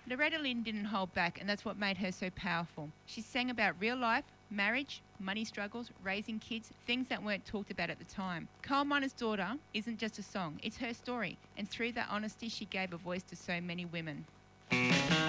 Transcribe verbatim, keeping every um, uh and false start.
Loretta Lynn didn't hold back, and that's what made her so powerful. She sang about real life, marriage, money struggles, raising kids, things that weren't talked about at the time. Coal Miner's Daughter isn't just a song, it's her story, and through that honesty she gave a voice to so many women.